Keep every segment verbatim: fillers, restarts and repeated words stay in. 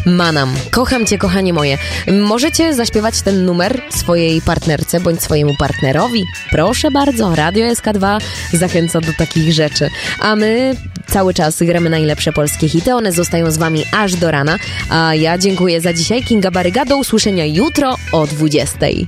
Manam. Kocham cię, kochanie moje. Możecie zaśpiewać ten numer swojej partnerce bądź swojemu partnerowi. Proszę bardzo, Radio S K dwa zachęca do takich rzeczy. A my cały czas gramy najlepsze polskie hity. One zostają z wami aż do rana. A ja dziękuję za dzisiaj. Kinga Baryga. Do usłyszenia jutro o dwudziestej.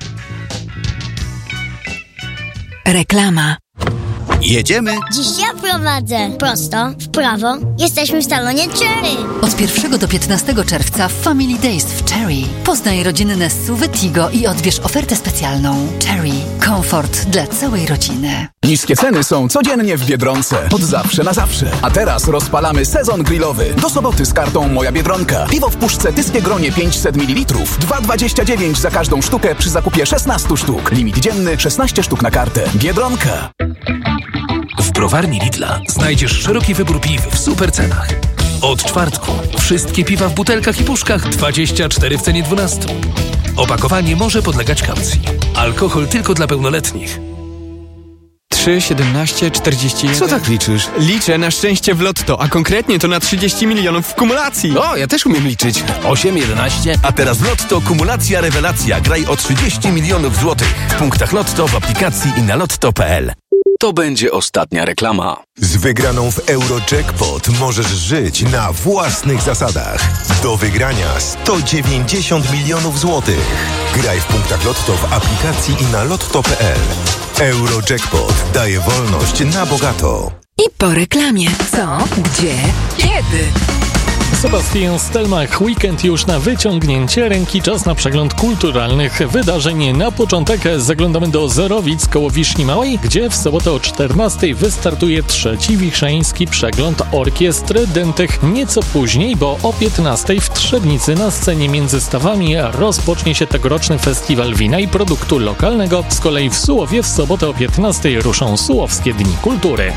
Reklama. Jedziemy? Dziś ja prowadzę. Prosto, w prawo. Jesteśmy w salonie Cherry. Od pierwszego do piętnastego czerwca Family Days w Cherry. Poznaj rodzinne S U V Tigo i odbierz ofertę specjalną. Cherry. Komfort dla całej rodziny. Niskie ceny są codziennie w Biedronce. Od zawsze na zawsze. A teraz rozpalamy sezon grillowy. Do soboty z kartą Moja Biedronka. Piwo w puszce Tyskie Gronie pięćset mililitrów. dwa dwadzieścia dziewięć za każdą sztukę przy zakupie szesnaście sztuk. Limit dzienny szesnaście sztuk na kartę. Biedronka. W browarni Lidla znajdziesz szeroki wybór piw w super cenach. Od czwartku wszystkie piwa w butelkach i puszkach dwadzieścia cztery w cenie dwunastu. Opakowanie może podlegać kaucji. Alkohol tylko dla pełnoletnich. trzy, siedemnaście, czterdzieści jeden. Co tak liczysz? Liczę na szczęście w lotto, a konkretnie to na trzydzieści milionów w kumulacji. O, ja też umiem liczyć. osiem, jedenaście. A teraz Lotto Kumulacja Rewelacja. Graj o trzydzieści milionów złotych. W punktach Lotto, w aplikacji i na lotto kropka p l. To będzie ostatnia reklama. Z wygraną w Eurojackpot możesz żyć na własnych zasadach. Do wygrania sto dziewięćdziesiąt milionów złotych. Graj w punktach Lotto w aplikacji i na lotto kropka p l. Eurojackpot daje wolność na bogato. I po reklamie. Co? Gdzie? Kiedy? Sebastian Stelmach. Weekend już na wyciągnięcie ręki. Czas na przegląd kulturalnych wydarzeń. Na początek zaglądamy do Zorowic koło Wiszni Małej, gdzie w sobotę o czternastej wystartuje trzeci wichrzański przegląd orkiestry Dętych. Nieco później, bo o piętnastej w Trzebnicy na scenie między stawami rozpocznie się tegoroczny festiwal wina i produktu lokalnego. Z kolei w Sułowie w sobotę o piętnastej ruszą Sułowskie Dni Kultury.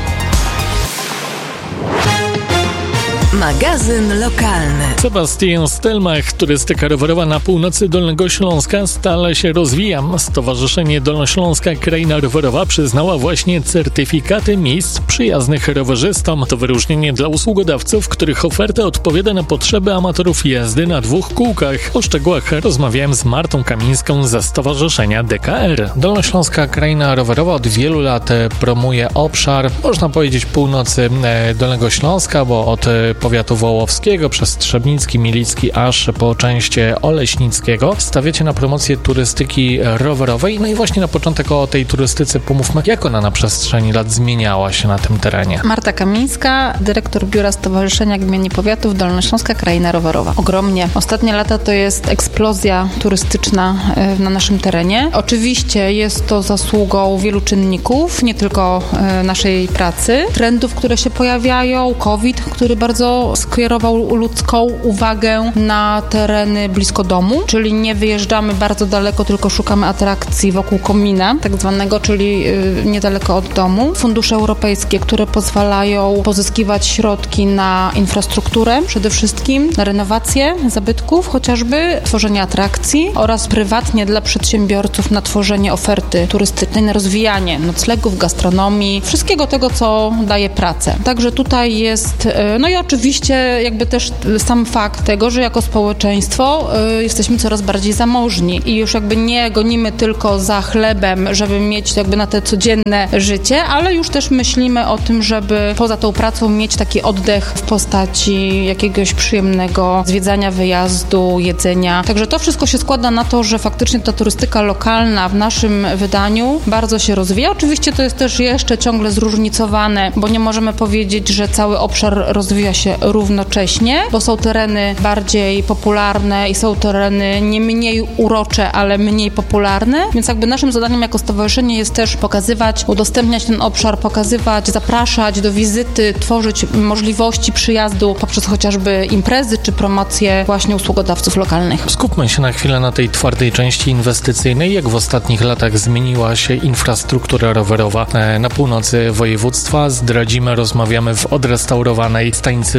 Magazyn lokalny. Sebastian Stelmach. Turystyka rowerowa na północy Dolnego Śląska stale się rozwija. Stowarzyszenie Dolnośląska Kraina Rowerowa przyznała właśnie certyfikaty miejsc przyjaznych rowerzystom. To wyróżnienie dla usługodawców, których oferta odpowiada na potrzeby amatorów jazdy na dwóch kółkach. O szczegółach rozmawiałem z Martą Kamińską ze Stowarzyszenia D K R. Dolnośląska Kraina Rowerowa od wielu lat promuje obszar, można powiedzieć, północy Dolnego Śląska, bo od powiatu wołowskiego przez Trzebnicki, Mielicki aż po część Oleśnickiego stawiacie na promocję turystyki rowerowej. No i właśnie na początek o tej turystyce pomówmy, jak ona na przestrzeni lat zmieniała się na tym terenie. Marta Kamińska, dyrektor Biura Stowarzyszenia Gmin i Powiatów Dolnośląska Kraina Rowerowa. Ogromnie. Ostatnie lata to jest eksplozja turystyczna na naszym terenie. Oczywiście jest to zasługą wielu czynników, nie tylko naszej pracy, trendów, które się pojawiają, COVID, który bardzo skierował ludzką uwagę na tereny blisko domu, czyli nie wyjeżdżamy bardzo daleko, tylko szukamy atrakcji wokół komina, tak zwanego, czyli yy, niedaleko od domu. Fundusze europejskie, które pozwalają pozyskiwać środki na infrastrukturę przede wszystkim, na renowację zabytków chociażby, tworzenie atrakcji oraz prywatnie dla przedsiębiorców na tworzenie oferty turystycznej, na rozwijanie noclegów, gastronomii, wszystkiego tego, co daje pracę. Także tutaj jest, yy, no i oczywiście Oczywiście jakby też sam fakt tego, że jako społeczeństwo y, jesteśmy coraz bardziej zamożni i już jakby nie gonimy tylko za chlebem, żeby mieć jakby na te codzienne życie, ale już też myślimy o tym, żeby poza tą pracą mieć taki oddech w postaci jakiegoś przyjemnego zwiedzania, wyjazdu, jedzenia. Także to wszystko się składa na to, że faktycznie ta turystyka lokalna w naszym wydaniu bardzo się rozwija. Oczywiście to jest też jeszcze ciągle zróżnicowane, bo nie możemy powiedzieć, że cały obszar rozwija się równocześnie, bo są tereny bardziej popularne i są tereny nie mniej urocze, ale mniej popularne, więc jakby naszym zadaniem jako stowarzyszenie jest też pokazywać, udostępniać ten obszar, pokazywać, zapraszać do wizyty, tworzyć możliwości przyjazdu poprzez chociażby imprezy czy promocje właśnie usługodawców lokalnych. Skupmy się na chwilę na tej twardej części inwestycyjnej. Jak w ostatnich latach zmieniła się infrastruktura rowerowa na północy województwa? Zdradzimy, rozmawiamy w odrestaurowanej stanicy rowerowej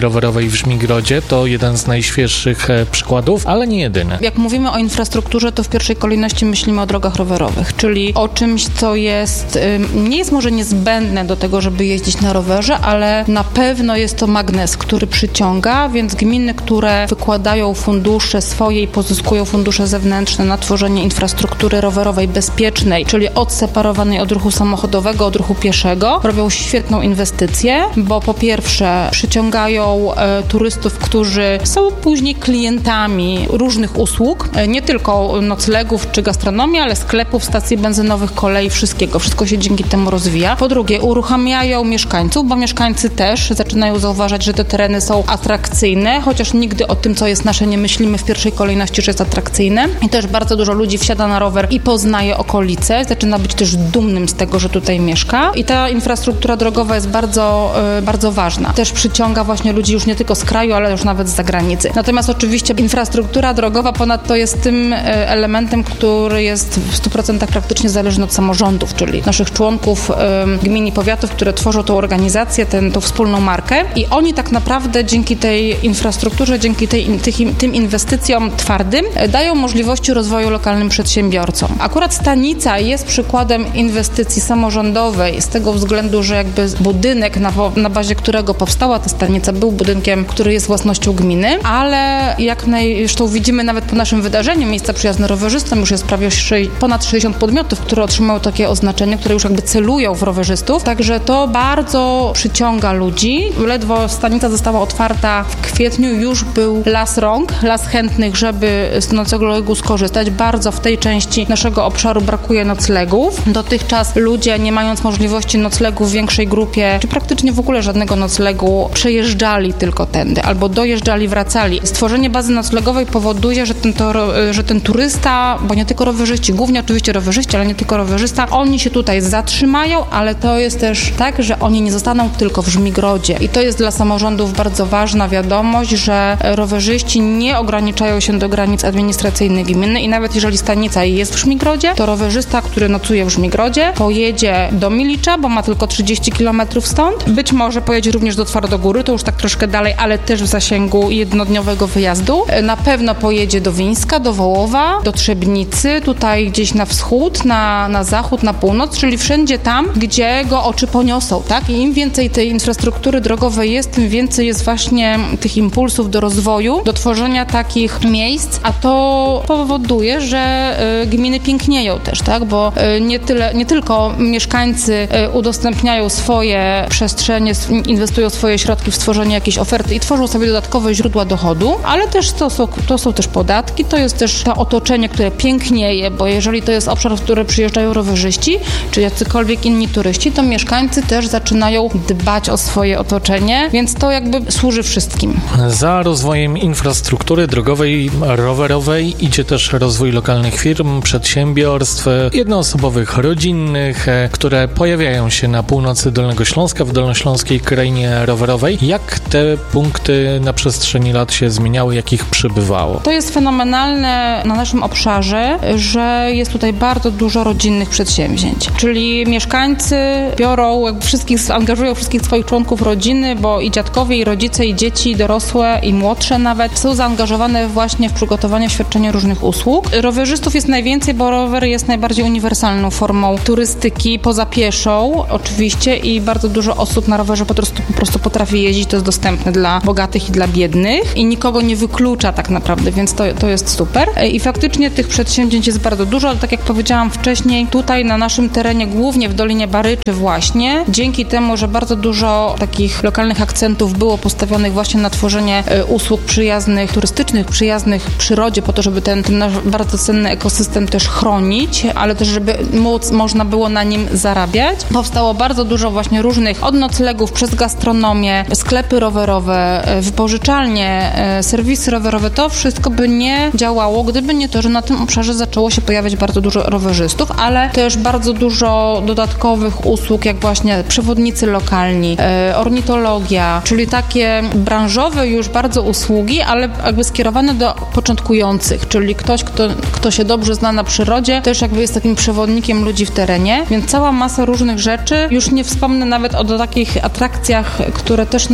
rowerowej w Żmigrodzie. To jeden z najświeższych przykładów, ale nie jedyny. Jak mówimy o infrastrukturze, to w pierwszej kolejności myślimy o drogach rowerowych, czyli o czymś, co jest, nie jest może niezbędne do tego, żeby jeździć na rowerze, ale na pewno jest to magnes, który przyciąga, więc gminy, które wykładają fundusze swoje i pozyskują fundusze zewnętrzne na tworzenie infrastruktury rowerowej bezpiecznej, czyli odseparowanej od ruchu samochodowego, od ruchu pieszego, robią świetną inwestycję, bo po pierwsze przyciągają e, turystów, którzy są później klientami różnych usług, e, nie tylko noclegów czy gastronomii, ale sklepów, stacji benzynowych, kolei, wszystkiego. Wszystko się dzięki temu rozwija. Po drugie, uruchamiają mieszkańców, bo mieszkańcy też zaczynają zauważać, że te tereny są atrakcyjne, chociaż nigdy o tym, co jest nasze, nie myślimy w pierwszej kolejności, że jest atrakcyjne. I też bardzo dużo ludzi wsiada na rower i poznaje okolice, zaczyna być też dumnym z tego, że tutaj mieszka. I ta infrastruktura drogowa jest bardzo, yy, bardzo ważna. Też przyciąga właśnie ludzi już nie tylko z kraju, ale już nawet z zagranicy. Natomiast oczywiście infrastruktura drogowa ponadto jest tym yy, elementem, który jest w stu procentach praktycznie zależny od samorządów, czyli naszych członków yy, gmin i powiatów, które tworzą tą organizację, tę tą wspólną markę. I oni tak naprawdę dzięki tej infrastrukturze, dzięki tej, tych, tym inwestycjom twardym dają możliwości rozwoju lokalnym przedsiębiorcom. Akurat Stanica jest przykładem inwestycji samorządowej z tego względu, że jakby budynek, na, na bazie którego powstała ta stanica, był budynkiem, który jest własnością gminy, ale jak naj, zresztą widzimy nawet po naszym wydarzeniu Miejsca Przyjazne Rowerzystom, już jest prawie szy, ponad sześćdziesiąt podmiotów, które otrzymały takie oznaczenie, które już jakby celują w rowerzystów, także to bardzo przyciąga ludzi. Ledwo stanica została otwarta w kwietniu, już był las rąk, las chętnych, żeby z noclegu skorzystać. Bardzo w tej części naszego obszaru brakuje noclegów. Dotychczas ludzie, nie mając możliwości noclegu w większej grupie, czy praktycznie w ogóle żadnego noclegu, przejeżdżali tylko tędy, albo dojeżdżali, wracali. Stworzenie bazy noclegowej powoduje, że ten, to, że ten turysta, bo nie tylko rowerzyści, głównie oczywiście rowerzyści, ale nie tylko rowerzysta, oni się tutaj zatrzymają, ale to jest też tak, że oni nie zostaną tylko w Żmigrodzie. I to jest dla samorządów bardzo ważna wiadomość, że rowerzyści nie ograniczają się do granic administracyjnych gminy i nawet jeżeli stanica jest w Żmigrodzie, to rowerzysta, który nocuje w Żmigrodzie, pojedzie do Milicza, bo ma tylko trzydzieści kilometrów stąd. Być może pojedzie również do Twardogóry, to już tak troszkę dalej, ale też w zasięgu jednodniowego wyjazdu. Na pewno pojedzie do Wińska, do Wołowa, do Trzebnicy, tutaj gdzieś na wschód, na, na zachód, na północ, czyli wszędzie tam, gdzie go oczy poniosą, tak? I im więcej tej infrastruktury drogowej jest, tym więcej jest właśnie tych impulsów do rozwoju, do tworzenia takich miejsc, a to powoduje, że y, gminy pięknieją też, tak? Bo y, nie, tyle, nie tylko mieszkańcy y, udostępniają swoje przestrzenie, inwestują swoje środki w stworzenie jakiejś oferty i tworzą sobie dodatkowe źródła dochodu, ale też to są, to są też podatki, to jest też to otoczenie, które pięknieje, bo jeżeli to jest obszar, w który przyjeżdżają rowerzyści, czy jacykolwiek inni turyści, to mieszkańcy też zaczynają dbać o swoje otoczenie, więc to jakby służy wszystkim. Za rozwojem infrastruktury drogowej, rowerowej idzie też rozwój lokalnych firm, przedsiębiorstw, jednoosobowych, rodzinnych, które pojawiają się na północy Dolnego Śląska, w Dolnośląskiej Krainie Rowerowej. Jak te punkty na przestrzeni lat się zmieniały, jak ich przybywało? To jest fenomenalne na naszym obszarze, że jest tutaj bardzo dużo rodzinnych przedsięwzięć, czyli mieszkańcy biorą, jakby wszystkich, angażują wszystkich swoich członków rodziny, bo i dziadkowie, i rodzice, i dzieci, i dorosłe, i młodsze nawet są zaangażowane właśnie w przygotowanie, świadczenie różnych usług. Rowerzystów jest najwięcej, bo rower jest najbardziej uniwersalną formą turystyki, poza pieszą oczywiście i bardzo dużo osób na rowerze po prostu, po prostu potrafi jeździć, to jest dostępne dla bogatych i dla biednych i nikogo nie wyklucza tak naprawdę, więc to, to jest super. I faktycznie tych przedsięwzięć jest bardzo dużo, ale tak jak powiedziałam wcześniej, tutaj na naszym terenie, głównie w Dolinie Baryczy właśnie, dzięki temu, że bardzo dużo takich lokalnych akcentów było postawionych właśnie na tworzenie usług przyjaznych, turystycznych, przyjaznych przyrodzie, po to, żeby ten, ten nasz bardzo cenny ekosystem też chronić, ale też, żeby móc, można było na nim zarabiać. Powstało bardzo dużo właśnie różnych, od noclegów przez gastronomię, sklepy rowerowe, wypożyczalnie, serwisy rowerowe. To wszystko by nie działało, gdyby nie to, że na tym obszarze zaczęło się pojawiać bardzo dużo rowerzystów, ale też bardzo dużo dodatkowych usług, jak właśnie przewodnicy lokalni, ornitologia, czyli takie branżowe już bardzo usługi, ale jakby skierowane do początkujących, czyli ktoś, kto, kto się dobrze zna na przyrodzie, też jakby jest takim przewodnikiem ludzi w terenie, więc cała masa różnych rzeczy, już nie wspomnę nawet o takich atrakcjach, które też nam na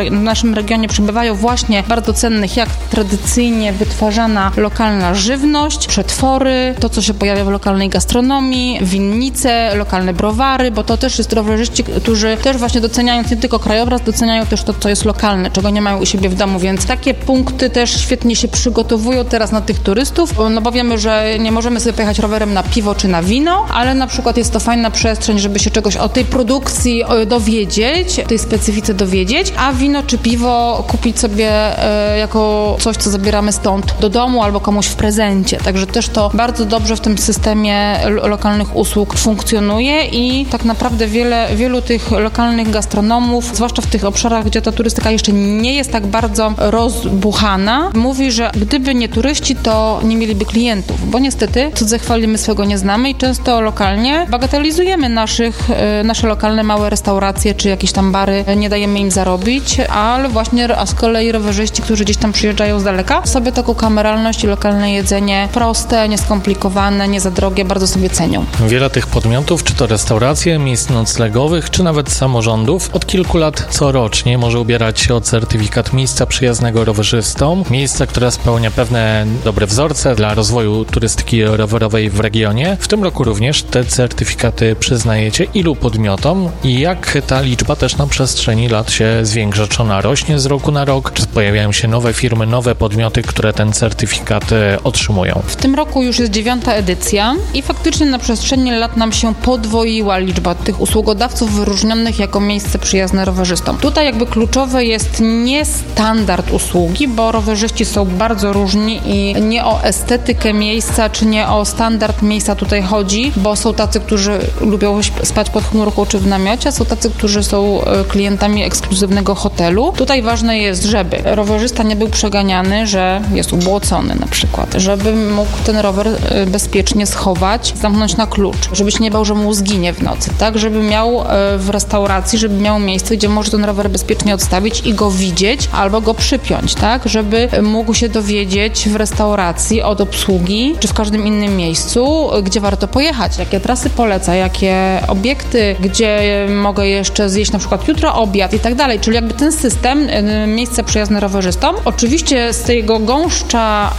re- w naszym regionie przybywają właśnie bardzo cennych, jak tradycyjnie wytwarzana lokalna żywność, przetwory, to co się pojawia w lokalnej gastronomii, winnice, lokalne browary, bo to też jest rowerzyści, którzy też właśnie doceniając nie tylko krajobraz, doceniają też to, co jest lokalne, czego nie mają u siebie w domu, więc takie punkty też świetnie się przygotowują teraz na tych turystów, no bo wiemy, że nie możemy sobie pojechać rowerem na piwo czy na wino, ale na przykład jest to fajna przestrzeń, żeby się czegoś o tej produkcji dowiedzieć, tej specyfice dowiedzieć, a wino czy piwo kupić sobie e, jako coś, co zabieramy stąd do domu albo komuś w prezencie. Także też to bardzo dobrze w tym systemie l- lokalnych usług funkcjonuje i tak naprawdę wiele, wielu tych lokalnych gastronomów, zwłaszcza w tych obszarach, gdzie ta turystyka jeszcze nie jest tak bardzo rozbuchana, mówi, że gdyby nie turyści, to nie mieliby klientów, bo niestety cudze chwalimy, swego nie znamy i często lokalnie bagatelizujemy naszych, nasze lokalne małe restauracje czy jakieś tam bary, nie dajemy im zarobić, ale właśnie a z kolei rowerzyści, którzy gdzieś tam przyjeżdżają z daleka, sobie taką kameralność i lokalne jedzenie proste, nieskomplikowane, nie za drogie, bardzo sobie cenią. Wiele tych podmiotów, czy to restauracje, miejsc noclegowych, czy nawet samorządów, od kilku lat corocznie może ubierać się o certyfikat miejsca przyjaznego rowerzystom, miejsca, które spełnia pewne dobre wzorce dla rozwoju turystyki rowerowej w regionie. W tym roku również te certyfikaty przyznajecie ilu podmiotom i jak ta liczba też na przestrzeni lat się zwiększa? Czy ona rośnie z roku na rok? Czy pojawiają się nowe firmy, nowe podmioty, które ten certyfikat otrzymują? W tym roku już jest dziewiąta edycja i faktycznie na przestrzeni lat nam się podwoiła liczba tych usługodawców wyróżnionych jako miejsce przyjazne rowerzystom. Tutaj jakby kluczowe jest nie standard usługi, bo rowerzyści są bardzo różni i nie o estetykę miejsca, czy nie o standard miejsca tutaj chodzi, bo są tacy, którzy lubią spać pod chmurką czy w namiocie, a są tacy, którzy są klientami ekskluzywnego hotelu. Tutaj ważne jest, żeby rowerzysta nie był przeganiany, że jest ubłocony na przykład, żeby mógł ten rower bezpiecznie schować, zamknąć na klucz, żeby się nie bał, że mu zginie w nocy, tak, żeby miał w restauracji, żeby miał miejsce, gdzie może ten rower bezpiecznie odstawić i go widzieć albo go przypiąć, tak, żeby mógł się dowiedzieć w restauracji od obsługi, czy w każdym innym miejscu, gdzie warto pojechać, jakie trasy poleca, jakie obiekty, gdzie mogę jeszcze zjeść na przykład jutro obiad i tak dalej, czyli jakby ten system, miejsce przyjazne rowerzystom. Oczywiście z tego gąszcza,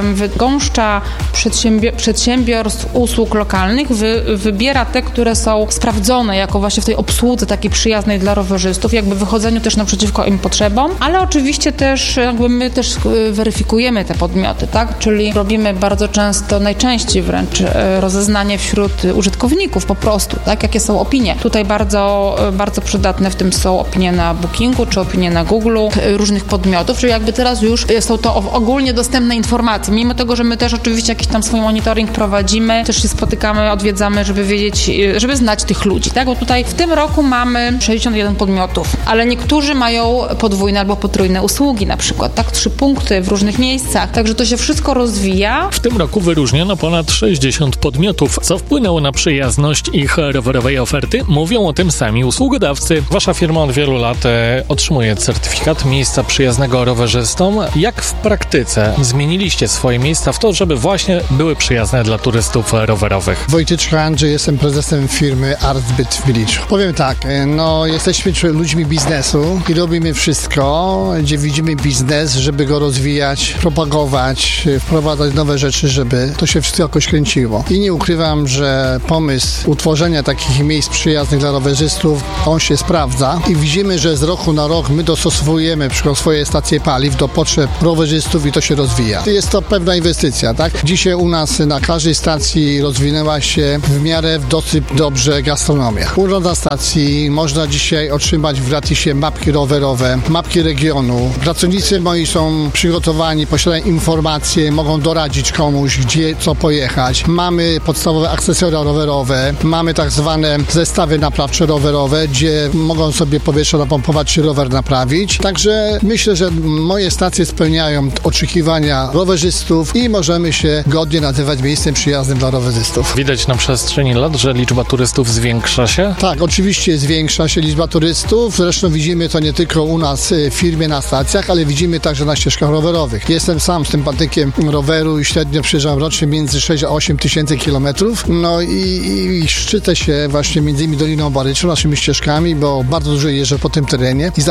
gąszcza przedsiębior- przedsiębiorstw usług lokalnych wy, wybiera te, które są sprawdzone jako właśnie w tej obsłudze takiej przyjaznej dla rowerzystów, jakby wychodzeniu też naprzeciwko im potrzebom, ale oczywiście też jakby my też weryfikujemy te podmioty, tak, czyli robimy bardzo często, najczęściej wręcz rozeznanie wśród użytkowników po prostu, tak, jakie są opinie. Tutaj bardzo, bardzo przydatne w tym są opinie na Bookingu, czy opinie na Google, różnych podmiotów, czyli jakby teraz już są to ogólnie dostępne informacje, mimo tego, że my też oczywiście jakiś tam swój monitoring prowadzimy, też się spotykamy, odwiedzamy, żeby wiedzieć, żeby znać tych ludzi, tak, bo tutaj w tym roku mamy sześćdziesiąt jeden podmiotów, ale niektórzy mają podwójne albo potrójne usługi na przykład, tak, trzy punkty w różnych miejscach, także to się wszystko rozwija. W tym roku wyróżniono ponad sześćdziesiąt podmiotów, co wpłynęło na przyjazność ich rowerowej oferty. Mówią o tym sami usługodawcy. Wasza firma od wielu lat e, otrzymuje certyfikat miejsca przyjaznego rowerzystom. Jak w praktyce zmieniliście swoje miejsca w to, żeby właśnie były przyjazne dla turystów rowerowych? Wojtyczka Andrzej, jestem prezesem firmy Artbyt w Miliczu. Powiem tak, no jesteśmy ludźmi biznesu i robimy wszystko, gdzie widzimy biznes, żeby go rozwijać, propagować, wprowadzać nowe rzeczy, żeby to się wszystko jakoś kręciło. I nie ukrywam, że pomysł utworzenia takich miejsc przyjaznych dla rowerzystów, on się sprawdza i widzimy, że z roku na rok my dostosowujemy przykład swoje stacje paliw do potrzeb rowerzystów i to się rozwija. Jest to pewna inwestycja, tak? Dzisiaj u nas na każdej stacji rozwinęła się w miarę dosyć dobrze gastronomia. Urząd stacji można dzisiaj otrzymać w gratisie mapki rowerowe, mapki regionu. Pracownicy moi są przygotowani, posiadają informacje, mogą doradzić komuś, gdzie, co pojechać. Mamy podstawowe akcesoria rowerowe, mamy tak zwane zestawy naprawcze rowerowe, gdzie mogą sobie powietrze napompować czy rower naprawić. Także myślę, że moje stacje spełniają oczekiwania rowerzystów i możemy się godnie nazywać miejscem przyjaznym dla rowerzystów. Widać na przestrzeni lat, że liczba turystów zwiększa się? Tak, oczywiście zwiększa się liczba turystów. Zresztą widzimy to nie tylko u nas w firmie na stacjach, ale widzimy także na ścieżkach rowerowych. Jestem sam sympatykiem roweru i średnio przejeżdżam rocznie między sześć a osiem tysięcy kilometrów. No i, i szczycę się właśnie między innymi Doliną Baryczą, naszymi ścieżkami, bo bardzo dużo jeżdżę po tym terenie i za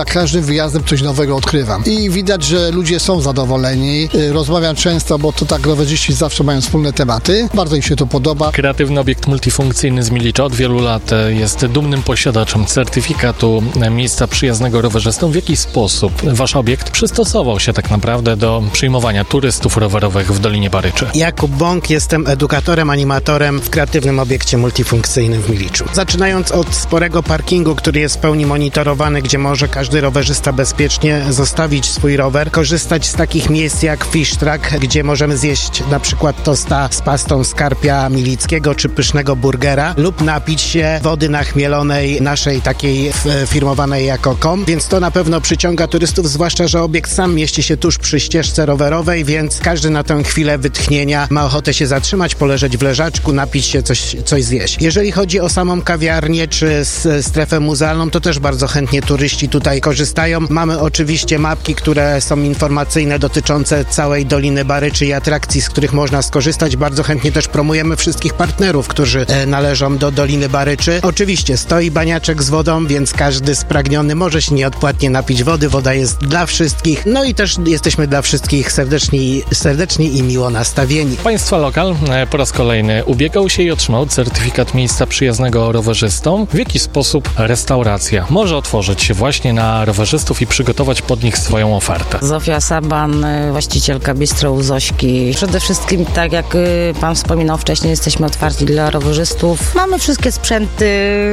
za każdym wyjazdem coś nowego odkrywam. I widać, że ludzie są zadowoleni. Rozmawiam często, bo to tak rowerzyści zawsze mają wspólne tematy. Bardzo im się to podoba. Kreatywny obiekt multifunkcyjny z Milicza od wielu lat jest dumnym posiadaczem certyfikatu miejsca przyjaznego rowerzystom. W jaki sposób wasz obiekt przystosował się tak naprawdę do przyjmowania turystów rowerowych w Dolinie Baryczy? Jakub Bąk, jestem edukatorem, animatorem w kreatywnym obiekcie multifunkcyjnym w Miliczu. Zaczynając od sporego parkingu, który jest w pełni monitorowany, gdzie może każdy rowerzysta bezpiecznie zostawić swój rower, korzystać z takich miejsc jak Fish Track, gdzie możemy zjeść na przykład tosta z pastą skarpia milickiego czy pysznego burgera lub napić się wody nachmielonej naszej takiej firmowanej jako kom, więc to na pewno przyciąga turystów, zwłaszcza, że obiekt sam mieści się tuż przy ścieżce rowerowej, więc każdy na tę chwilę wytchnienia ma ochotę się zatrzymać, poleżeć w leżaczku, napić się, coś, coś zjeść. Jeżeli chodzi o samą kawiarnię czy strefę muzealną, to też bardzo chętnie turyści tutaj korzystają. Mamy oczywiście mapki, które są informacyjne dotyczące całej Doliny Baryczy i atrakcji, z których można skorzystać. Bardzo chętnie też promujemy wszystkich partnerów, którzy e, należą do Doliny Baryczy. Oczywiście stoi baniaczek z wodą, więc każdy spragniony może się nieodpłatnie napić wody. Woda jest dla wszystkich. No i też jesteśmy dla wszystkich serdeczni, serdeczni i miło nastawieni. Państwa lokal po raz kolejny ubiegał się i otrzymał certyfikat miejsca przyjaznego rowerzystom. W jaki sposób restauracja może otworzyć się właśnie na rowerzystów i przygotować pod nich swoją ofertę? Zofia Saban, właścicielka bistro u Zośki. Przede wszystkim, tak jak pan wspominał wcześniej, jesteśmy otwarci dla rowerzystów. Mamy wszystkie sprzęty,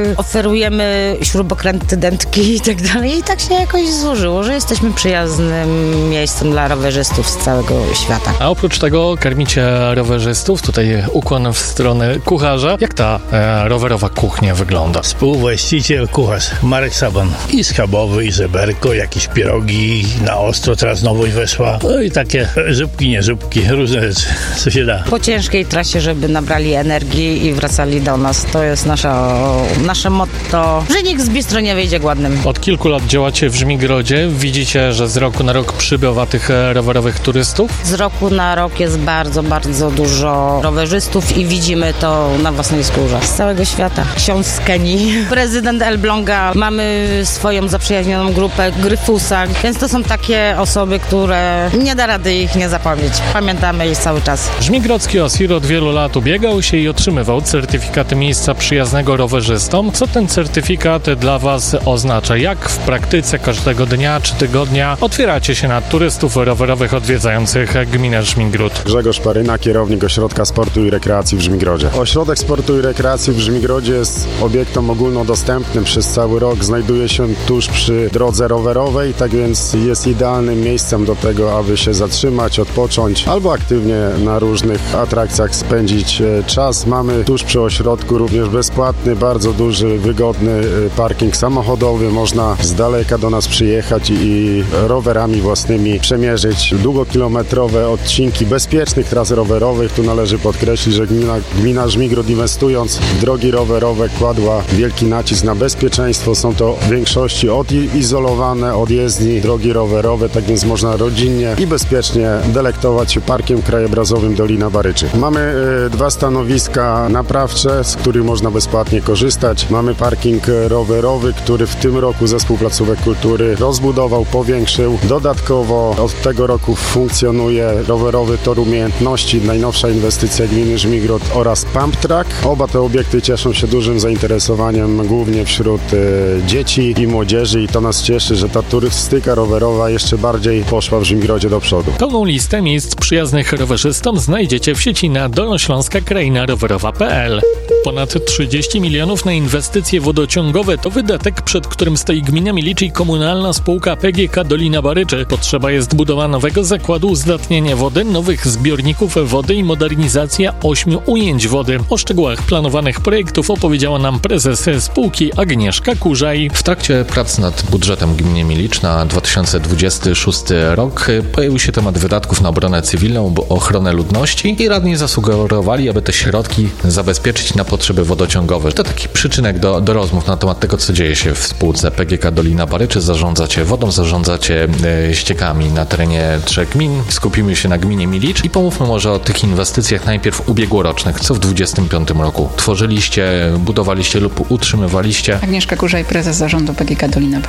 oferujemy śrubokręty, dętki i tak dalej. I tak się jakoś złożyło, że jesteśmy przyjaznym miejscem dla rowerzystów z całego świata. A oprócz tego karmicie rowerzystów, tutaj ukłon w stronę kucharza. Jak ta e, rowerowa kuchnia wygląda? Współwłaściciel, kucharz Marek Saban. I schabowy, i żeberko, jakieś pierogi na ostro, teraz nowość weszła. No i takie zupki, nie zupki, różne rzeczy, co się da. Po ciężkiej trasie, żeby nabrali energii i wracali do nas. To jest nasza, nasze motto, że nikt z bistro nie wyjdzie głodnym. Od kilku lat działacie w Żmigrodzie. Widzicie, że z roku na rok przybywa tych rowerowych turystów? Z roku na rok jest bardzo, bardzo dużo rowerzystów i widzimy to na własnej skórze. Z całego świata. Ksiądz z Kenii, prezydent Elbląga, mamy swoją zaprzyjaźnioną grupę Gryfusa, więc to są takie osoby, które nie da rady ich nie zapomnieć. Pamiętamy ich cały czas. Żmigrodzki Osir od wielu lat ubiegał się i otrzymywał certyfikaty miejsca przyjaznego rowerzystom. Co ten certyfikat dla was oznacza? Jak w praktyce każdego dnia czy tygodnia otwieracie się na turystów rowerowych odwiedzających gminę Żmigród? Grzegorz Paryna, kierownik Ośrodka Sportu i Rekreacji w Żmigrodzie. Ośrodek Sportu i Rekreacji w Żmigrodzie jest obiektem ogólnodostępnym przez cały rok. Znajduje się tuż przy drodze rowerowej, tak więc jest idealnym miejscem do tego, aby się zatrzymać, odpocząć albo aktywnie na różnych atrakcjach spędzić czas. Mamy tuż przy ośrodku również bezpłatny, bardzo duży, wygodny parking samochodowy. Można z daleka do nas przyjechać i rowerami własnymi przemierzyć długokilometrowe odcinki bezpiecznych tras rowerowych. Tu należy podkreślić, że gmina, gmina Żmigrod, inwestując w drogi rowerowe, kładła wielki nacisk na bezpieczeństwo. Są to w większości odizolowane od jezdni drogi rowerowe, tak więc można rodzinnie i bezpiecznie delektować się parkiem krajobrazowym Dolina Baryczy. Mamy y, dwa stanowiska naprawcze, z których można bezpłatnie korzystać. Mamy parking rowerowy, który w tym roku Zespół Placówek Kultury rozbudował, powiększył. Dodatkowo od tego roku funkcjonuje rowerowy tor umiejętności, najnowsza inwestycja gminy Żmigrod oraz Pump Track. Oba te obiekty cieszą się dużym zainteresowaniem głównie wśród y, dzieci i młodzieży i to nas cieszy, że ta turystyka rowerowa jeszcze bardziej poszła w Żmigrodzie do przodu. Pełną listę miejsc przyjaznych rowerzystom znajdziecie w sieci na dolnośląska kraina rowerowa kropka pe el. Ponad trzydzieści milionów na inwestycje wodociągowe to wydatek, przed którym stoi gmina Milicz i komunalna spółka P G K Dolina Baryczy. Potrzeba jest budowa nowego zakładu uzdatniania wody, nowych zbiorników wody i modernizacja ośmiu ujęć wody. O szczegółach planowanych projektów opowiedziała nam prezes spółki Agnieszka Kurzaj. W trakcie prac nad budżetem gminy Milicz na dwa tysiące dwudziesty szósty rok pojawił się temat wydatków na obronę cywilną, ochronę ludności i radni zasugerowali, aby te środki zabezpieczyć na potrzeby wodociągowe. To taki przyczynek do, do rozmów na temat tego, co dzieje się w spółce P G K Dolina Baryczy. Zarządzacie wodą, zarządzacie e, ściekami na terenie trzech gmin. Skupimy się na gminie Milicz i pomówmy może o tych inwestycjach najpierw ubiegłorocznych. Co w dwudziestym piątym roku tworzyliście, budowaliście lub utrzymywaliście? Agnieszka Kurzaj, prezes zarządu P G K Dolina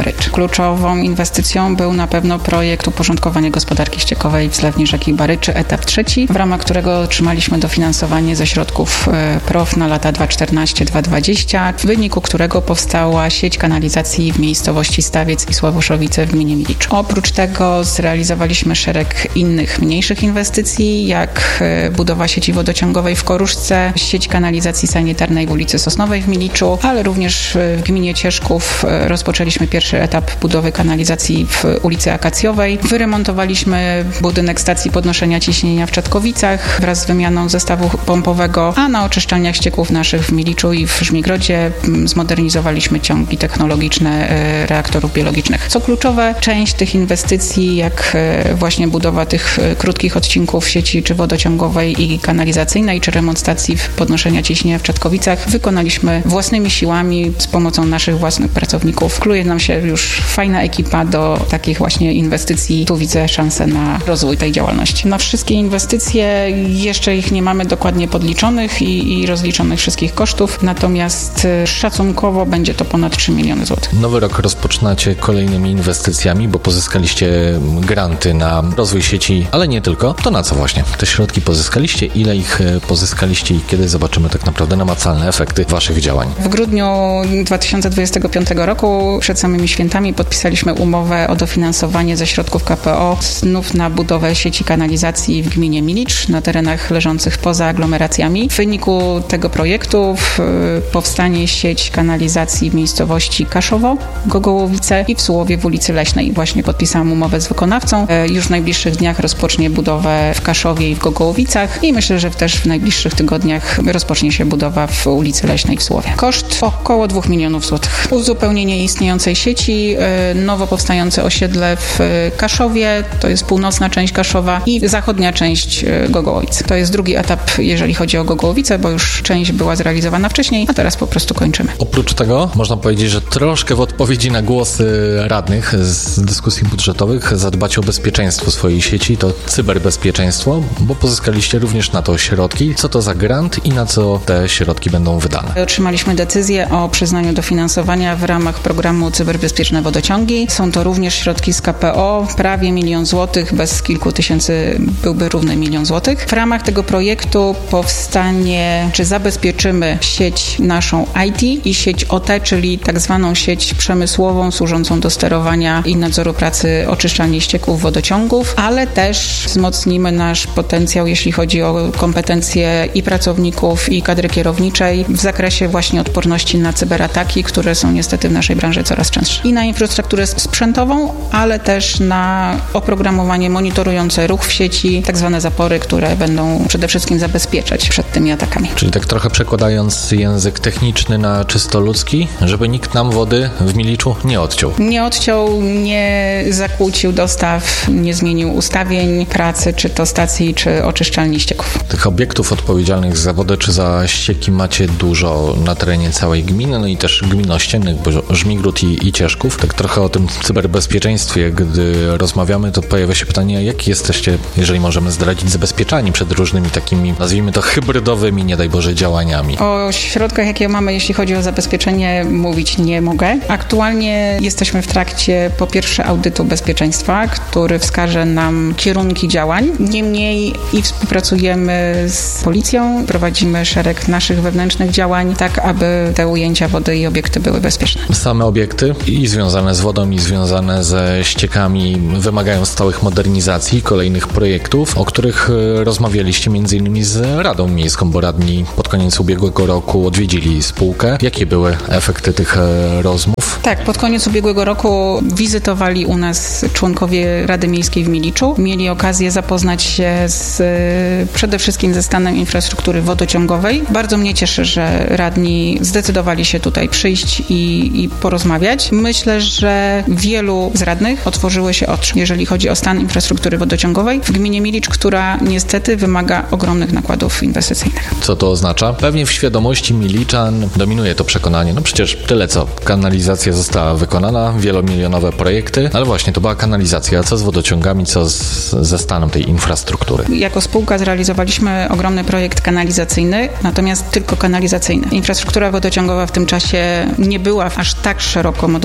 Barycz. Kluczową inwestycją był na pewno projekt uporządkowania gospodarki ściekowej w zlewni rzeki Baryczy, etap trzeci, w ramach którego otrzymaliśmy dofinansowanie ze środków P R O W na lata dwa tysiące czternaście do dwa tysiące dwadzieścia, w wyniku którego powstała sieć kanalizacji w miejscowości Stawiec i Sławoszowice w gminie Milicz. Oprócz tego zrealizowaliśmy szereg innych mniejszych inwestycji, jak budowa sieci wodociągowej w Koruszce, sieć kanalizacji sanitarnej w ulicy Sosnowej w Miliczu, ale również w gminie Cieszków rozpoczęliśmy pierwszy etap budowy kanalizacji w ulicy Akacjowej. Wyremontowaliśmy budynek stacji podnoszenia ciśnienia w Czatkowicach wraz z wymianą zestawu pompowego, a na oczyszczalniach ścieków naszych w Miliczu i w Żmigrodzie zmodernizowaliśmy ciągi technologiczne reaktorów biologicznych. Co kluczowe, część tych inwestycji, jak właśnie budowa tych krótkich odcinków sieci czy wodociągowej i kanalizacyjnej, czy remont stacji podnoszenia ciśnienia w Czatkowicach, wykonaliśmy własnymi siłami z pomocą naszych własnych pracowników. Kluje nam się już fajna ekipa do takich właśnie inwestycji. Tu widzę szansę na rozwój tej działalności. Na wszystkie inwestycje jeszcze ich nie mamy dokładnie podliczonych i, i rozliczonych wszystkich kosztów, natomiast szacunkowo będzie to ponad trzy miliony złotych. Nowy rok rozpoczynacie kolejnymi inwestycjami, bo pozyskaliście granty na rozwój sieci, ale nie tylko. To na co właśnie te środki pozyskaliście? Ile ich pozyskaliście i kiedy zobaczymy tak naprawdę namacalne efekty waszych działań? W grudniu dwa tysiące dwudziestego piątego roku przed samymi świętami podpisaliśmy umowę o dofinansowanie ze środków K P O znów na budowę sieci kanalizacji w gminie Milicz na terenach leżących poza aglomeracjami. W wyniku tego projektu powstanie sieć kanalizacji w miejscowości Kaszowo, Gogołowice i w Sułowie w ulicy Leśnej. Właśnie podpisałam umowę z wykonawcą. Już w najbliższych dniach rozpocznie budowę w Kaszowie i w Gogołowicach i myślę, że też w najbliższych tygodniach rozpocznie się budowa w ulicy Leśnej w Sułowie. Koszt około dwóch milionów złotych. Uzupełnienie istniejącej sieci, nowo powstające osiedle w Kaszowie, to jest północna część Kaszowa i zachodnia część Gogołowic. To jest drugi etap, jeżeli chodzi o Gogołowice, bo już część była zrealizowana wcześniej, a teraz po prostu kończymy. Oprócz tego można powiedzieć, że troszkę w odpowiedzi na głosy radnych z dyskusji budżetowych zadbacie o bezpieczeństwo swojej sieci, to cyberbezpieczeństwo, bo pozyskaliście również na to środki. Co to za grant i na co te środki będą wydane? Otrzymaliśmy decyzję o przyznaniu dofinansowania w ramach programu Cyberbezpieczne Wodociągi. Są to również środki z K P O, prawie milion złotych, bez kilku tysięcy byłby równy milion złotych. W ramach tego projektu powstanie, czy zabezpieczymy sieć naszą I T i sieć O T, czyli tak zwaną sieć przemysłową służącą do sterowania i nadzoru pracy oczyszczalni ścieków wodociągów, ale też wzmocnimy nasz potencjał, jeśli chodzi o kompetencje i pracowników, i kadry kierowniczej w zakresie właśnie odporności na cyberataki, które są niestety w naszej branży coraz częstsze. I na infrastrukturę sprzętową, ale też na oprogramowanie monitorujące ruch w sieci, tak zwane zapory, które będą przede wszystkim zabezpieczać przed tymi atakami. Czyli tak trochę przekładając język techniczny na czysto ludzki, żeby nikt nam wody w Miliczu nie odciął. Nie odciął, nie zakłócił dostaw, nie zmienił ustawień pracy, czy to stacji, czy oczyszczalni ścieków. Tych obiektów odpowiedzialnych za wodę czy za ścieki macie dużo na terenie całej gminy, no i też gmin ościennych, bo Żmigród i, i Cieszków. Tak trochę o tym cyberbezpieczeństwie, gdy rozmawiamy, to pojawia się pytanie, jak jesteście, jeżeli możemy zdradzić, zabezpieczani przed różnymi takimi, nazwijmy to hybrydowymi, nie daj Boże, działaniami. O środkach, jakie mamy, jeśli chodzi o zabezpieczenie, mówić nie mogę. Aktualnie jesteśmy w trakcie, po pierwsze, audytu bezpieczeństwa, który wskaże nam kierunki działań. Niemniej i współpracujemy z policją, prowadzimy szereg naszych wewnętrznych działań, tak aby te ujęcia wody i obiekty były bezpieczne. Same obiekty i związane z wodą, i związane ze ściekami wymagają stałych modernizacji, kolejnych projektów, o których rozmawialiście między innymi z Radą Miejską, bo radni pod koniec ubiegłego roku odwiedzili spółkę. Jakie były efekty tych rozmów? Tak, pod koniec ubiegłego roku wizytowali u nas członkowie Rady Miejskiej w Miliczu. Mieli okazję zapoznać się z, przede wszystkim ze stanem infrastruktury wodociągowej. Bardzo mnie cieszy, że radni zdecydowali się tutaj przyjść i, i porozmawiać. Myślę, że wielu z radnych otworzyły się oczy, jeżeli chodzi o stan infrastruktury wodociągowej w gminie Milicz, która niestety wymaga ogromnych nakładów inwestycyjnych. Co to oznacza? Pewnie w świadomości Miliczan dominuje to przekonanie. No przecież tyle co, kanalizacja została wykonana, wielomilionowe projekty, ale właśnie to była kanalizacja. A co z wodociągami, co z, ze stanem tej infrastruktury? Jako spółka zrealizowaliśmy ogromny projekt kanalizacyjny, natomiast tylko kanalizacyjny. Infrastruktura wodociągowa w tym czasie nie była aż tak szeroko modernizowana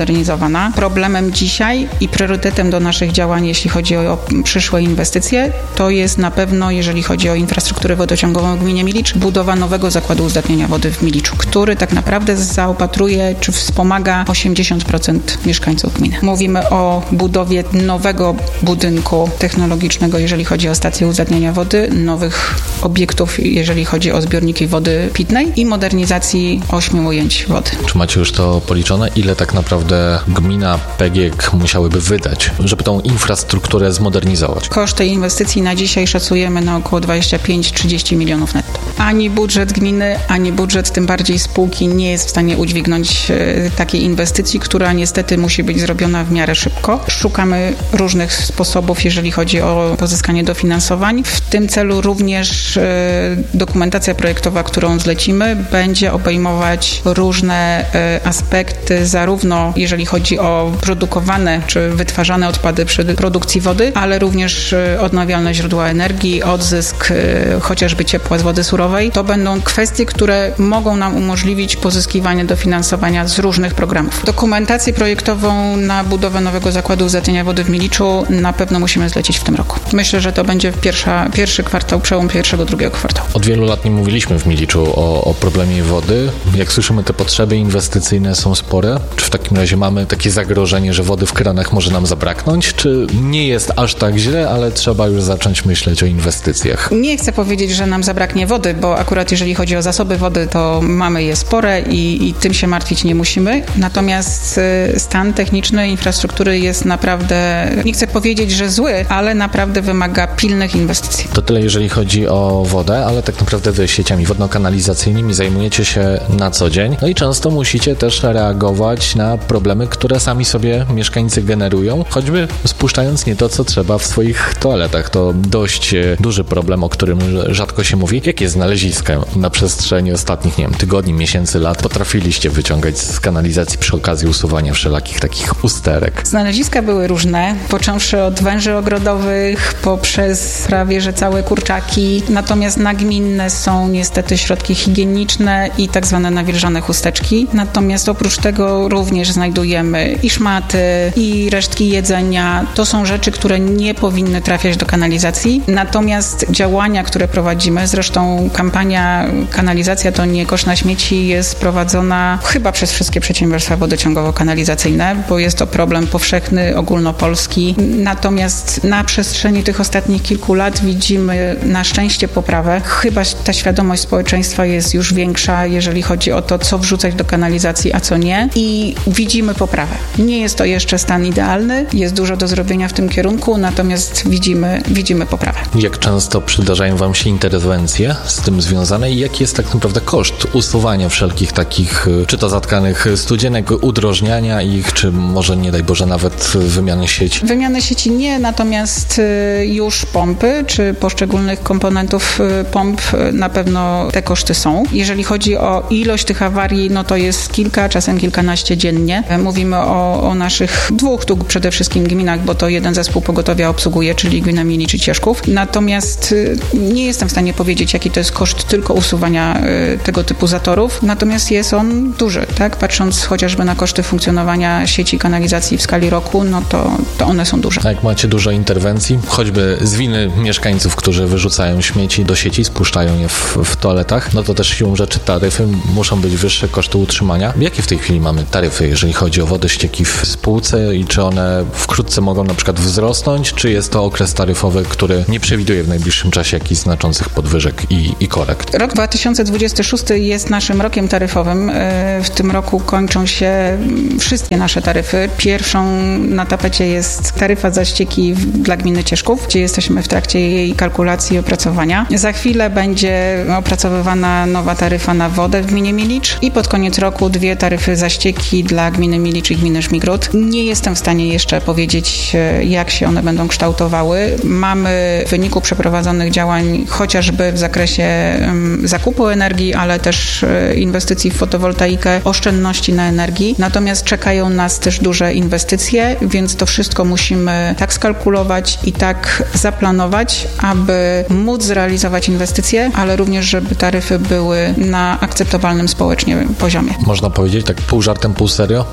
zmodernizowana. Problemem dzisiaj i priorytetem do naszych działań, jeśli chodzi o przyszłe inwestycje, to jest na pewno, jeżeli chodzi o infrastrukturę wodociągową w gminie Milicz, budowa nowego zakładu uzdatniania wody w Miliczu, który tak naprawdę zaopatruje czy wspomaga osiemdziesiąt procent mieszkańców gminy. Mówimy o budowie nowego budynku technologicznego, jeżeli chodzi o stację uzdatniania wody, nowych obiektów, jeżeli chodzi o zbiorniki wody pitnej i modernizacji ośmiu ujęć wody. Czy macie już to policzone? Ile tak naprawdę gmina, P G E K musiałyby wydać, żeby tą infrastrukturę zmodernizować? Koszt tej inwestycji na dzisiaj szacujemy na około dwadzieścia pięć do trzydziestu milionów netto. Ani budżet gminy, ani budżet tym bardziej spółki nie jest w stanie udźwignąć e, takiej inwestycji, która niestety musi być zrobiona w miarę szybko. Szukamy różnych sposobów, jeżeli chodzi o pozyskanie dofinansowań. W tym celu również e, dokumentacja projektowa, którą zlecimy, będzie obejmować różne e, aspekty, zarówno jeżeli chodzi o produkowane czy wytwarzane odpady przy produkcji wody, ale również e, odnawialne źródła energii, odzysk e, chociażby ciepła z wody surowej. To będą kwestie, które mogą nam umożliwić pozyskiwanie dofinansowania z różnych programów. Dokumentację projektową na budowę nowego zakładu uzdatniania wody w Miliczu na pewno musimy zlecić w tym roku. Myślę, że to będzie pierwsza, pierwszy kwartał, przełom pierwszego, drugiego kwartału. Od wielu lat nie mówiliśmy w Miliczu o, o problemie wody. Jak słyszymy, te potrzeby inwestycyjne są spore. Czy w takim razie mamy takie zagrożenie, że wody w kranach może nam zabraknąć? Czy nie jest aż tak źle, ale trzeba już zacząć myśleć o inwestycjach? Nie chcę powiedzieć, że nam zabraknie wody, bo akurat jeżeli chodzi o zasoby wody, to mamy je spore i, i tym się martwić nie musimy. Natomiast stan techniczny infrastruktury jest naprawdę, nie chcę powiedzieć, że zły, ale naprawdę wymaga pilnych inwestycji. To tyle, jeżeli chodzi o wodę, ale tak naprawdę wy sieciami wodno-kanalizacyjnymi zajmujecie się na co dzień. No i często musicie też reagować na problemy, które sami sobie mieszkańcy generują, choćby spuszczając nie to, co trzeba w swoich toaletach. To dość duży problem, o którym rzadko się mówi. Jakie znaleziska na przestrzeni ostatnich, nie wiem, tygodni, miesięcy, lat potrafiliście wyciągać z kanalizacji przy okazji usuwania wszelakich takich usterek? Znaleziska były różne, począwszy od węży ogrodowych, poprzez prawie że całe kurczaki. Natomiast nagminne są niestety środki higieniczne i tak zwane nawilżone chusteczki. Natomiast oprócz tego również znajdujemy i szmaty, i resztki jedzenia. To są rzeczy, które nie powinny trafiać do kanalizacji. Natomiast działania, które prowadzimy, zresztą kampania Kanalizacja to nie kosz na śmieci jest prowadzona chyba przez wszystkie przedsiębiorstwa wodociągowo-kanalizacyjne, bo jest to problem powszechny, ogólnopolski. Natomiast na przestrzeni tych ostatnich kilku lat widzimy na szczęście poprawę. Chyba ta świadomość społeczeństwa jest już większa, jeżeli chodzi o to, co wrzucać do kanalizacji, a co nie. I widzimy poprawę. Nie jest to jeszcze stan idealny, jest dużo do zrobienia w tym kierunku, natomiast widzimy, widzimy poprawę. Jak często przydarzają wam się interwencje z tym związane i jaki jest tak naprawdę koszt usuwania wszelkich takich, czy to zatkanych studzienek, udrożniania ich, czy może nie daj Boże nawet wymiany sieci? Wymiany sieci nie, natomiast już pompy, czy poszczególnych komponentów pomp na pewno te koszty są. Jeżeli chodzi o ilość tych awarii, no to jest kilka, czasem kilkanaście dziennie. Mówimy o, o naszych dwóch tu przede wszystkim gminach, bo to jeden zespół pogotowia obsługuje, czyli gmina Milicz i Cieszków. Natomiast nie jestem w stanie powiedzieć, jaki to jest koszt tylko usuwania y, tego typu zatorów, natomiast jest on duży, tak? Patrząc chociażby na koszty funkcjonowania sieci kanalizacji w skali roku, no to, to one są duże. A jak macie dużo interwencji, choćby z winy mieszkańców, którzy wyrzucają śmieci do sieci, spuszczają je w, w toaletach, no to też siłą rzeczy taryfy muszą być wyższe, koszty utrzymania. Jakie w tej chwili mamy taryfy, jeżeli chodzi o wodę, ścieki w spółce i czy one wkrótce mogą na przykład wzrosnąć, czy jest to okres taryfowy, który nie przewiduje w najbliższym czasie jakichś znaczących podwyżek i, i korekt? Rok dwa tysiące dwudziesty szósty jest naszym rokiem taryfowym. W tym roku kończą się wszystkie nasze taryfy. Pierwszą na tapecie jest taryfa za ścieki dla gminy Cieszków, gdzie jesteśmy w trakcie jej kalkulacji i opracowania. Za chwilę będzie opracowywana nowa taryfa na wodę w gminie Milicz i pod koniec roku dwie taryfy za ścieki dla gminy Milicz i gminy Żmigród. Nie jestem w stanie jeszcze powiedzieć, jak się one będą kształtowały. Mamy w wyniku przeprowadzonych działań chociażby w zakresie um, zakupu energii, ale też um, inwestycji w fotowoltaikę, oszczędności na energii. Natomiast czekają nas też duże inwestycje, więc to wszystko musimy tak skalkulować i tak zaplanować, aby móc zrealizować inwestycje, ale również, żeby taryfy były na akceptowalnym społecznie poziomie. Można powiedzieć tak pół żartem, pół serio,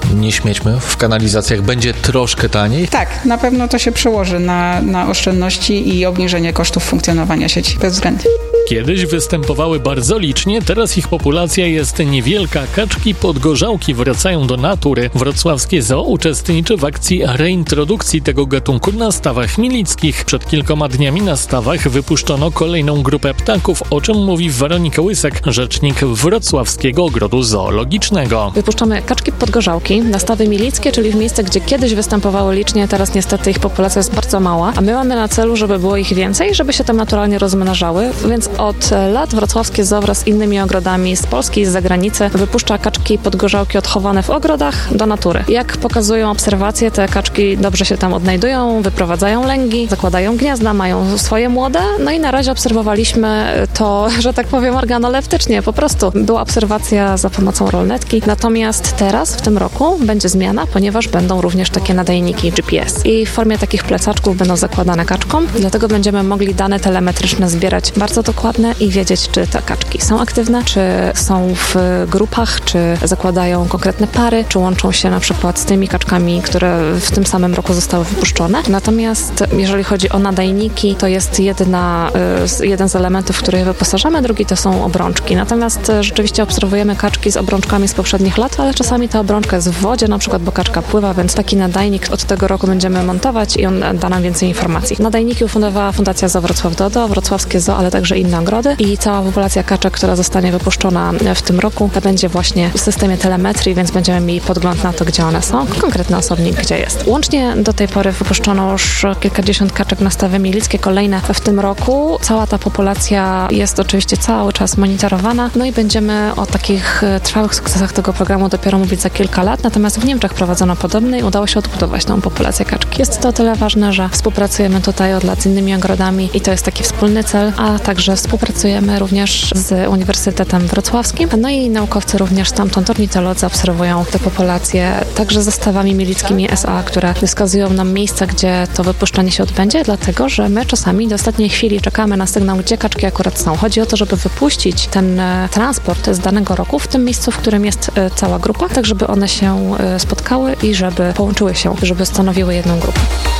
nie śmiećmy w kanalizacjach, będzie troszkę taniej? Tak, na pewno to się przełoży na, na oszczędności i obniżenie kosztów funkcjonowania sieci, bezwzględnie. Kiedyś występowały bardzo licznie, teraz ich populacja jest niewielka. Kaczki podgorzałki wracają do natury. Wrocławskie Zoo uczestniczy w akcji reintrodukcji tego gatunku na stawach milickich. Przed kilkoma dniami na stawach wypuszczono kolejną grupę ptaków, o czym mówi Weronika Łysek, rzecznik Wrocławskiego Ogrodu Zoologicznego. Wypuszczamy kaczki podgorzałki na stawy milickie, czyli w miejsce, gdzie kiedyś występowały licznie, teraz niestety ich populacja jest bardzo mała, a my mamy na celu, żeby było ich więcej, żeby się tam naturalnie rozmnażały, więc od lat Wrocławskie Zoo wraz z innymi ogrodami z Polski i z zagranicy wypuszcza kaczki podgorzałki odchowane w ogrodach do natury. Jak pokazują obserwacje, te kaczki dobrze się tam odnajdują, wyprowadzają lęgi, zakładają gniazda, mają swoje młode, no i na razie obserwowaliśmy to, że tak powiem, organoleptycznie, po prostu była obserwacja za pomocą rolnetki, natomiast teraz w tym roku będzie zmiana, ponieważ będą również takie nadajniki G P S i w formie takich plecaczków będą zakładane kaczkom, dlatego będziemy mogli dane telemetryczne zbierać bardzo dokładnie i wiedzieć, czy te kaczki są aktywne, czy są w grupach, czy zakładają konkretne pary, czy łączą się na przykład z tymi kaczkami, które w tym samym roku zostały wypuszczone. Natomiast jeżeli chodzi o nadajniki, to jest jedna, jeden z elementów, w który je wyposażamy, drugi to są obrączki. Natomiast rzeczywiście obserwujemy kaczki z obrączkami z poprzednich lat, ale czasami ta obrączka jest w wodzie, na przykład, bo kaczka pływa, więc taki nadajnik od tego roku będziemy montować i on da nam więcej informacji. Nadajniki ufundowała Fundacja Zoo Wrocław Dodo, Wrocławskie Zoo, ale także inne ogrody i cała populacja kaczek, która zostanie wypuszczona w tym roku, będzie właśnie w systemie telemetrii, więc będziemy mieli podgląd na to, gdzie one są, konkretny osobnik, gdzie jest. Łącznie do tej pory wypuszczono już kilkadziesiąt kaczek na stawy milickie, kolejne w tym roku. Cała ta populacja jest oczywiście cały czas monitorowana, no i będziemy o takich trwałych sukcesach tego programu dopiero mówić za kilka lat, natomiast w Niemczech prowadzono podobny i udało się odbudować tą populację kaczki. Jest to o tyle ważne, że współpracujemy tutaj od lat z innymi ogrodami i to jest taki wspólny cel, a także współpracujemy również z Uniwersytetem Wrocławskim, no i naukowcy również stamtąd, ornitolodzy obserwują te populacje, także ze stawami milickimi S A, które wskazują nam miejsca, gdzie to wypuszczanie się odbędzie, dlatego, że my czasami do ostatniej chwili czekamy na sygnał, gdzie kaczki akurat są. Chodzi o to, żeby wypuścić ten transport z danego roku w tym miejscu, w którym jest cała grupa, tak żeby one się spotkały i żeby połączyły się, żeby stanowiły jedną grupę.